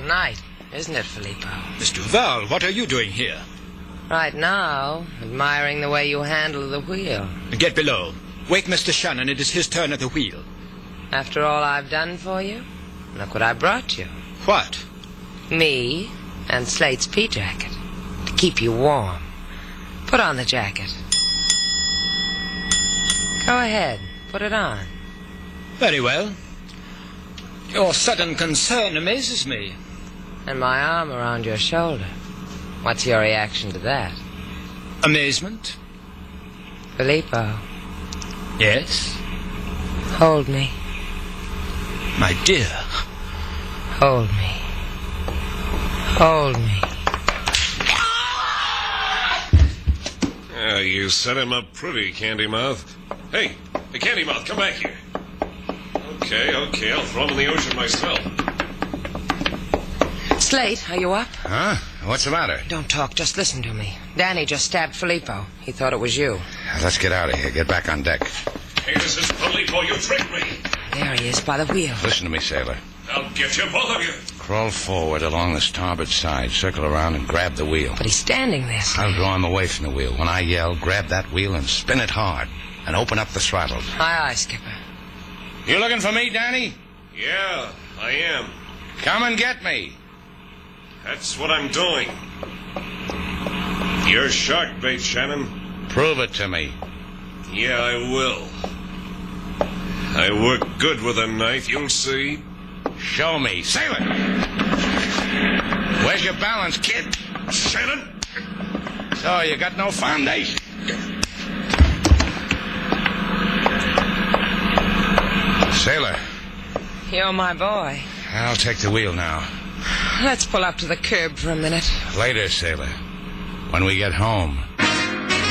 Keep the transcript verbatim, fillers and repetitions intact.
long night, isn't it, Filippo? Miss Duval, what are you doing here? Right now, admiring the way you handle the wheel. Get below. Wake Mister Shannon. It is his turn at the wheel. After all I've done for you, look what I brought you. What? Me and Slate's pea jacket. To keep you warm. Put on the jacket. Go ahead. Put it on. Very well. Your sudden concern amazes me. And my arm around your shoulder. What's your reaction to that? Amazement? Filippo. Yes? Hold me. My dear. Hold me. Hold me. Yeah, you set him up pretty, Candy Mouth. Hey, hey, Candy Mouth, come back here. Okay, okay, I'll throw him in the ocean myself. Slate, are you up? Huh? What's the matter? Don't talk, just listen to me. Danny just stabbed Filippo. He thought it was you. Let's get out of here. Get back on deck. Hey, this is Filippo. You tricked me. There he is, by the wheel. Listen to me, sailor. I'll get you, both of you. Crawl forward along the starboard side, circle around and grab the wheel. But he's standing there, Slate. I'll draw him away from the wheel. When I yell, grab that wheel and spin it hard. And open up the throttles. Aye, aye, Skipper. You looking for me, Danny? Yeah, I am. Come and get me. That's what I'm doing. You're shark bait, Shannon. Prove it to me. Yeah, I will. I work good with a knife, you'll see. Show me. Sailor! Where's your balance, kid? Shannon! So, you got no foundation. Sailor. You're my boy. I'll take the wheel now. Let's pull up to the curb for a minute. Later, sailor. When we get home.